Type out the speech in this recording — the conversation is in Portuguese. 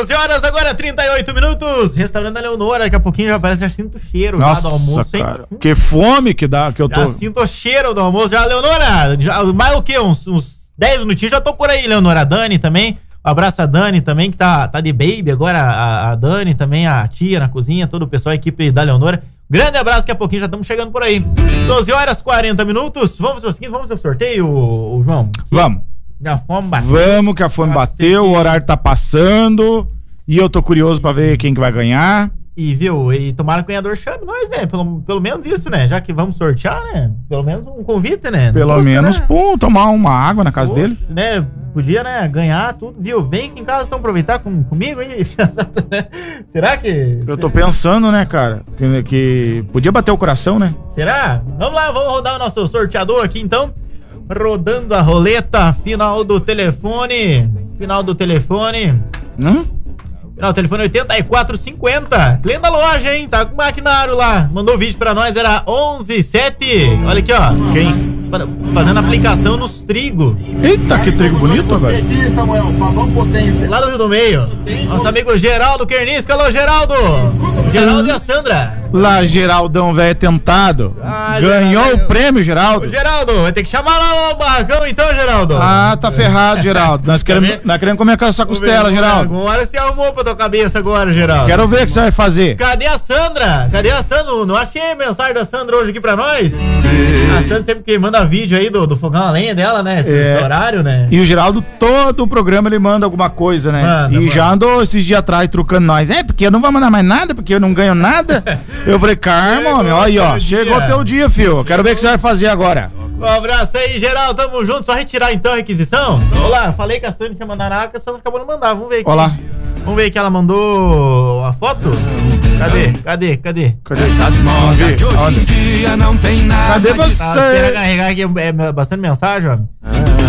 12 horas, agora 38 minutos. Restaurante da Leonora, daqui a pouquinho já parece, já sinto o cheiro. Nossa, já do almoço, cara, que fome que dá, que eu tô... Já sinto o cheiro do almoço. Já, Leonora, já, mais o quê? Uns 10 minutinhos, já tô por aí, Leonora. A Dani também, um abraço a Dani também, que tá de baby agora, a Dani também, a tia na cozinha, todo o pessoal, a equipe da Leonora. Grande abraço, daqui a pouquinho já estamos chegando por aí. 12 horas, 40 minutos. Vamos ao seguinte, vamos ao sorteio, João? Vamos. A fome bateu. Vamos, que a fome bateu, o horário tá passando e eu tô curioso pra ver quem que vai ganhar. E viu, e tomara que o ganhador chame nós, né? Pelo menos isso, né? Já que vamos sortear, né? Pelo menos um convite, né? Pelo menos, né? Pô, tomar uma água na casa dele. Né? Podia, né? Ganhar tudo, viu? Vem aqui em casa, estão aproveitar comigo, hein? Será que... Eu tô pensando, né, cara? Que podia bater o coração, né? Será? Vamos lá, vamos rodar o nosso sorteador aqui, então. Rodando a roleta, final do telefone. Final do telefone 8450. Cliente da loja, hein? Tá com o maquinário lá. Mandou vídeo pra nós, era 117. Olha aqui, ó. Quem? Fazendo aplicação nos trigo. Eita, que trigo bonito, velho. Lá do Rio do Meio. Nosso amigo Geraldo Kerniska. Alô, Geraldo. Geraldo e a Sandra. Lá, Geraldão, velho, tentado. Ganhou Geraldo, o prêmio, Geraldo. Ô, Geraldo, vai ter que chamar lá no barracão, então, Geraldo. Ah, tá ferrado, Geraldo. Nós queremos comer essa costela, Geraldo. Agora você arrumou pra tua cabeça agora, Geraldo. Quero ver o que você vai fazer. Cadê a Sandra? Não achei a mensagem da Sandra hoje aqui pra nós. A Sandra sempre que manda vídeo aí do fogão a lenha dela, né? Esse horário, né? E o Geraldo, todo o programa, ele manda alguma coisa, né? Já andou esses dias atrás trucando nós. Porque eu não vou mandar mais nada, porque eu não ganho nada. Eu falei, calma, homem, olha aí, ó. Chegou o teu dia, filho. Quero ver o que você vai fazer agora. Um abraço aí, Geraldo. Tamo junto. Só retirar então a requisição. Olá, falei que a Sandra tinha mandado na água, a Sandra acabou de mandar. Vamos ver aqui. Olá. Vamos ver que ela mandou uma foto? Cadê? Essas modas de hoje em dia não tem nada. Cadê você? Espera carregar aqui, é bastante mensagem, ó.